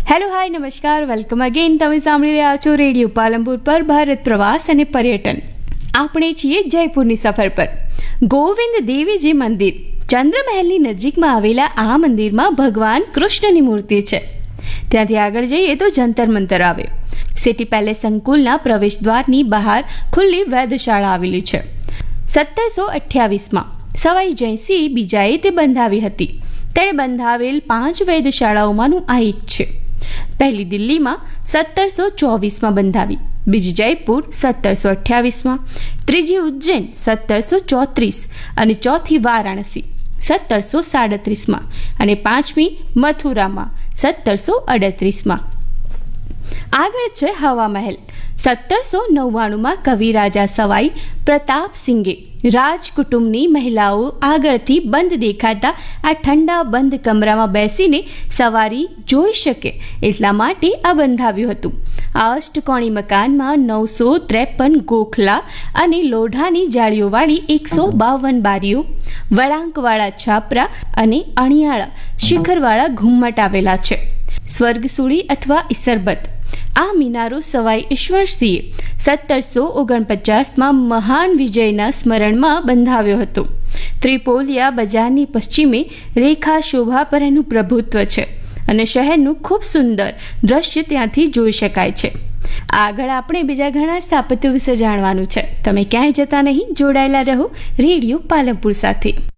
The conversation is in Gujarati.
હેલો હાય નમસ્કાર, વેલકમ અગેન. તમે સાંભળી રહ્યા છો રેડિયો પાલનપુર પર ભારત પ્રવાસ અને પર્યટન. આપણે છીએ જયપુરની સફર પર. ગોવિંદ દેવીજી મંદિર ચંદ્રમહેલની નજીકમાં આવેલા આ મંદિરમાં ભગવાન કૃષ્ણની મૂર્તિ છે. ત્યાંથી આગળ જઈએ તો જંતર મંતર આવે. સિટી પેલેસ સંકુલના પ્રવેશ દ્વારની બહાર ખુલ્લી વેધશાળા આવેલી છે. 1728માં સવાઈ જયસિંહ બીજાએ તે બંધાવી હતી. તેણે બંધાવેલ 5 વેધશાળાઓમાંનું આ એક છે. પહેલી દિલ્હીમાં 1724માં બંધાવી, બીજી જયપુર 1728માં, ત્રીજી ઉજ્જૈન 1734 અને ચોથી વારાણસી 1737માં અને પાંચમી મથુરામાં 1738માં. આગળ છે હવા મહેલ. 1799માં કવિરાજા સવાઈ પ્રતાપસિંગે રાજકુટુંબની મહિલાઓ આગળથી બંધ દેખાતા આ ઠંડા બંધ કમરામાં બેસીને સવારી જોઈ શકે એટલા માટે આ બંધાવ્યું હતું. આ અષ્ટકોણી મકાનમાં 953 ગોખલા અને લોઢાની જાળીઓવાળી 152 બારીઓ, વળાંકવાળા છાપરા અને અણિયાળા શિખરવાળા ઘુમ્મટ આવેલા છે. સ્વર્ગસુળી અથવા ઈસરબત. આ મિનારો સવાઈ ઈશ્વરસિંહે 1749માં મહાન વિજયના સ્મરણમાં બંધાવ્યો હતો. ત્રિપોલિયા બજારની પશ્ચિમે રેખા શોભા પર એનું પ્રભુત્વ છે અને શહેરનું ખૂબ સુંદર દ્રશ્ય ત્યાંથી જોઈ શકાય છે. આગળ આપણે બીજા ઘણા સ્થાપત્યો વિશે જાણવાનું છે. તમે ક્યાંય જતા નહીં, જોડાયેલા રહો રેડિયો પાલનપુર સાથે.